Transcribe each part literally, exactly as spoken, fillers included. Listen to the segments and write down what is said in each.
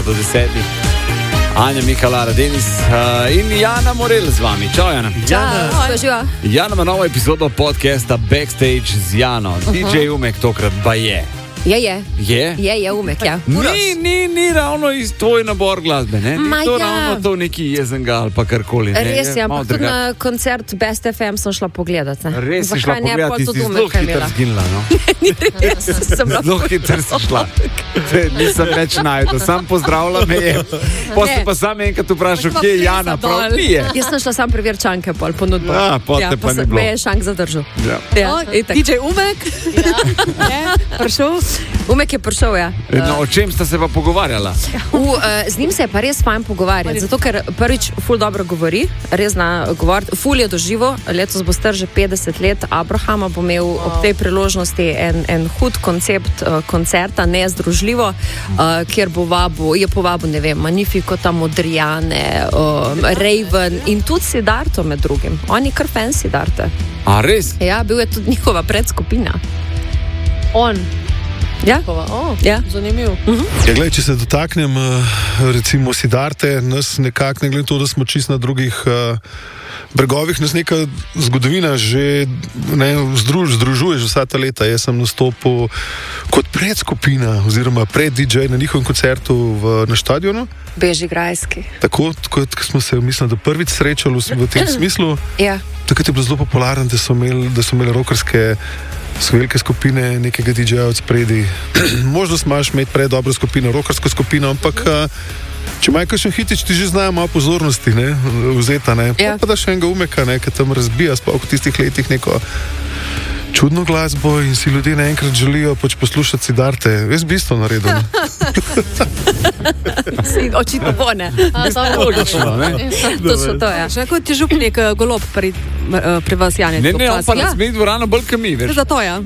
do desetih. Anja Mikalara, Denis uh, in Jana Morel z vami. Čau, Jana. Jana. Jana ima novo epizodo podcasta Backstage z Jano. Uh-huh. D J Umek tokrat pa je. Je, je. Je? Je, je Umek, ja. Ni, ni, ni ravno iz tvoj nabor glasbe, ne? Ni Ma to ja. ravno to neki jezenga ali pa karkoli. Ne? Res je, ampak tudi druga... na koncert Best F M sem šla pogledat. Ne? Res si Zakaj šla ne, pogledat, pol ti tudi si Umek zelo hitro imela. zginila, no? Ni res, sem bila Zelo hitro si šla. Te, nisem več najdel, sam pozdravila me je. Potem pa sam enkrat vprašal, kje je Jana, prav ni je. Jaz sem šla sam preveriti šanke, pol ponudbo. A, potem ja, pa ni se- bilo. Me je šank zadržal. Ja. Ja, itak. D J Umek je prišel. Umek je prišel, ja. No, o čem sta se pa pogovarjala? U, uh, z njim se je pa res fajn pogovarjati, zato ker prvič ful dobro govori, res zna govoriti, ful je doživo, letos bo star že petdeset let, Abrahama bo imel wow. ob tej priložnosti en, en hud koncept uh, koncerta, nezdružljivo, uh, kjer bo vabu, je povabil, ne vem, Magnifico, Modrijane, uh, Raven in tudi Siddharto med drugim. On je kar fan Siddharte. A res? Ja, bil je tudi njihova predskupina. On. Ja? Oh, Ja. Zanimiv. Ja, gled, če se dotaknem eh, recimo Siddharte, nas nekako, ne glede na to, da smo čisto na drugih uh, bregovih, nas neka zgodovina že ne, združ, združuje že vsa ta leta. Jaz sem nastopil kot predskupina oziroma pred-D J na njihovem koncertu v, na stadionu. Bežigrajski. Tako, tako ko smo se, mislim, da prvič srečali v, v tem smislu. Ja. Takrat je bilo zelo popularno, da so imeli, da so imeli rockerske so velike skupine nekega D J-ja od spredi. Možnost imaš imeti prej dobro skupino, rockersko skupino, ampak če imaš kakšen hitič, ti že znajo malo pozornosti, ne, vzeta, ne. Ja. Pa da še enega Umeka, ne, ki tam razbija, sploh v tistih letih neko čudno glasbo in si ljudje naenkrat želijo pač poslušati Siddharte. Jaz bi isto naredil. Očitno bo ne. Točno, ne? Točno to, ja. Še kot je župnik uh, golob pri, uh, pri vas, Jani. Ne, ne, on pa ja. nas meni dvorano bolj kot mi, veš. Zato, ja.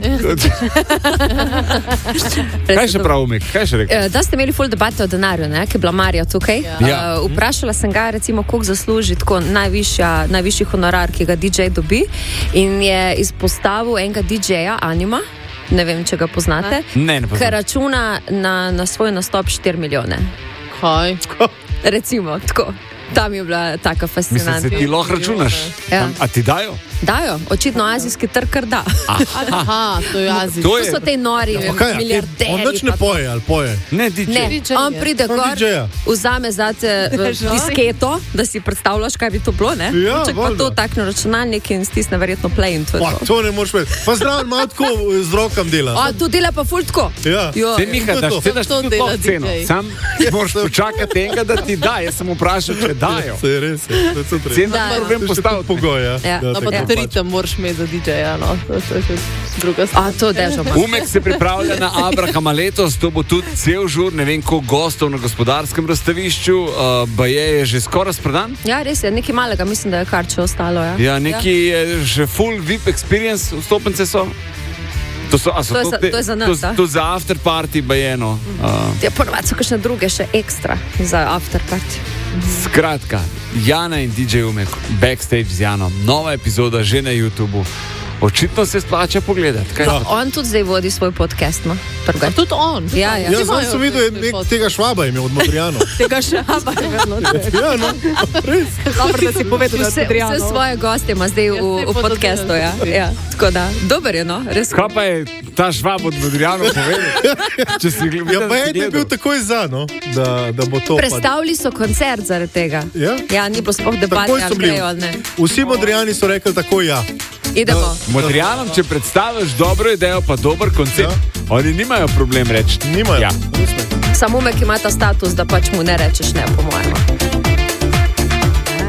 Kaj še prav Umek? Kaj še rekel? Eh, Da ste imeli ful debate o denarju, ne, ki je bila Marija tukaj. Ja. Uh, vprašala sem ga, recimo, koliko zasluži tako najvišja, najvišji honorar, ki ga D J dobi, in je izpostavil enega D J-ja, Anima, ne vem, če ga poznate, Ne, ne ki poznam. računa na, na svoj nastop štiri milijone. Kaj? Recimo, tako. Tam je bila taka Mislim, se fascinantna. ti lahko računaš. Ja. A ti dajo? Dajo, očitno azijski trg kar da. Aha, to je Azij. To To je, so te nori milijarderji. On več ne pa- poje, ali poje? ne, D J. Ne, D J on je. pride On gor, D J-ja. vzame zate eh, disketo, da si predstavljaš, kaj bi to bilo, ne? Ja, Čak pa valjda. to takne računalnik in stisne verjetno play in to je Pa, to. to ne moreš vedeti. Pa zdravo, malo tako z rokam dela. A, to dela pa ful tako. Ja. Jo, Te Miha, to je daš, to. te daš To tudi dela to ceno. D J. Sam moraš počakati enega, da ti da. Jaz sem vprašal, če dajo. Se je res, je. To je tudi res. Ceno Da, moram To je še postaviti. tudi pogoj, ja. Ja. Da, No, pa tako tudi pač. ritem moraš imeti za D J-ja, no. To, to je še druga stvar. A, to dežo pa. Umek se pripravlja na Abrahama letos, to bo tudi cel žur, ne vem koliko gostov na gospodarskem razstavišču, uh, baje je že skoraj spredan. Ja, res je, nekaj malega, mislim, da je kar če ostalo, ja. Ja, neki je že full V I P experience, vstopnice so. To, so, a so To je za- te- to je za nas, to, a? to za after party bajeno. Uh, Ja, ponovadi so kakšne druge še ekstra za after party. skratka, Jana in D J Umek, backstage z Janom, nova epizoda že na YouTubu. Očitno se splača pogledati. Kaj? Pa on tudi zdaj vodi svoj podcast, no? A Drugače. tudi on. Ja, ja. Jaz sem videl je nek, tega Švaba imel od Modrijana. Tega še je vedno. Ja, no, res. Dobro, da si povedal, da Vse, si Adriano. vse svoje goste ima zdaj v, Ja, saj v podcastu, ja. ja. Tako da, dober je, no? Res. Kaj pa je ta Švab od Modrijana povedal? Če si gledal, Ja, pa en je bil takoj za, no, da, da bo to. Prestavili so koncert zaradi tega. Ja? Ja, ni bilo sploh debate, Takoj so ali bili. grejo ali ne. Vsi Modrijani so rekli tako ja. Idemo. Modrijanom, če predstaviš dobro idejo, pa dober koncept, ja. Oni nimajo problem reči. Nimajo. Ja. Samo Umek ima ta status, da pač mu ne rečeš ne, po mojem.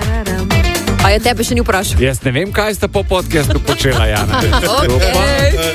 A je tebe še ni vprašal? Jaz ne vem, kaj sta po podcastu počela, Jana. Okej.